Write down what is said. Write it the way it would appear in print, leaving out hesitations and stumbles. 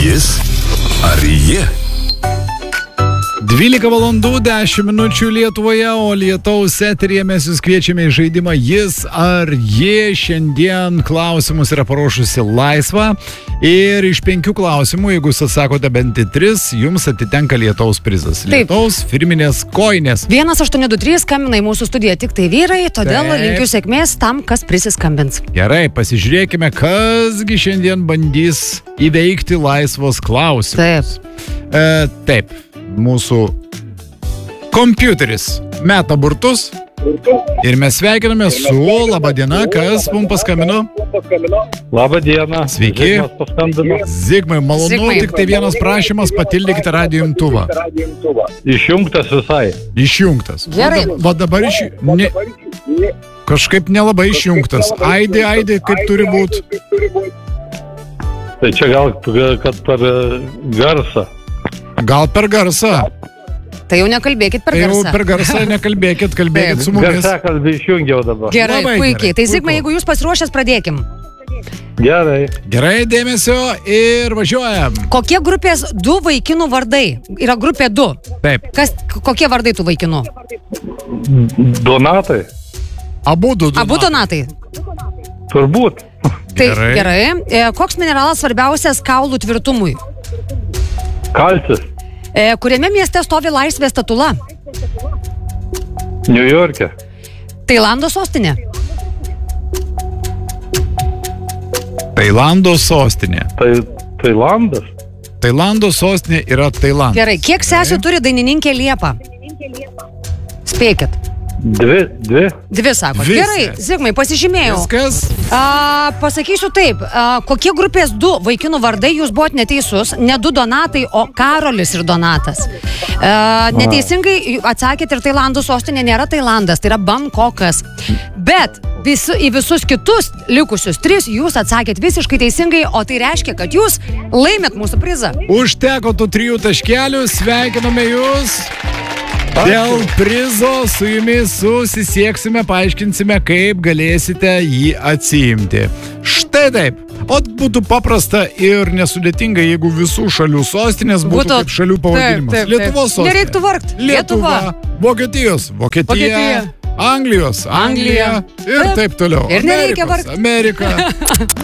Jis ar ji? 12 valandų 10 minučių Lietuvoje, o Lietaus eteryje mes jūs kviečiame į žaidimą Jis ar ji. Šiandien klausimus yra paruošusi Laisva. Ir iš 5 klausimų, jeigu jūs atsakote bent 3, jums atitenka Lietaus prizas. Lietaus firminės kojinės. 1823 skambina į mūsų studiją tik tai vyrai, todėl linkiu sėkmės tam, kas prisiskambins. Gerai, pasižiūrėkime, kasgi šiandien bandys įveikti Laisvos klausimus. Taip. Mūsų kompiuteris meta burtus ir mes sveikiname su labadiena, kas mums paskambino. Labadiena. Sveiki. Zigmai, malonu, Zigmai. Tik tai vienas prašymas, patildykite radijo imtuvą. Išjungtas visai. Išjungtas. Gerai. Va dabar kažkaip nelabai išjungtas. Aidi, kaip turi būti. Tai čia gal, kad per garsą. Gal per garsą. Tai jau nekalbėkit per Tai jau garsą. per garsą nekalbėkit, kalbėkit su mumis. Garsą kalbį išjungiau dabar. Gerai, Labai puikiai. gerai, Tai puiku. Zigmai, jeigu jūs pasiruošęs, pradėkim. Gerai. Gerai, dėmesio ir važiuojam. Kokie grupės 2 vaikinų vardai? Yra grupė 2. Taip, Kokie vardai tų vaikinų? Donatai? abudu. Abu donatai. Turbūt. Tai Gerai. gerai. Koks mineralas svarbiausias kaulų tvirtumui? Kalcis. Kuriame mieste stovi Laisvės statula? New York'e. Tailando sostinė. Tailando sostinė. Tailandas. Tailando sostinė yra Tailandas. Gerai. Kiek sesių turi dainininkė Liepa? Spėkit. 2. 2 sako. Viskas. Gerai, Zigmai, pasižymėjau. Viskas. Pasakysiu taip. Kokie grupės 2 vaikinų vardai jūs buvot neteisus? Ne 2 Donatai, o Karolis ir Donatas. Neteisingai atsakėt ir Tailando sostinė nėra Tailandas, tai yra Bankokas. Bet į visus kitus likusius 3 jūs atsakėt visiškai teisingai, o tai reiškia, kad jūs laimėt mūsų prizą. Užteko tų 3 taškelių, sveikiname jūs. Dėl prizo su jumis susisieksime, paaiškinsime, kaip galėsite jį atsiimti. Štai taip. O būtų paprasta ir nesudėtinga, jeigu visų šalių sostinės būtų kaip šalių pavadinimas. Taip. Lietuvos sostinė. Nereiktų vargt. Lietuva. Vokietijos. Vokietija. Anglijos. Anglija. Ir taip toliau. Ir nereikia Amerikos. Amerika.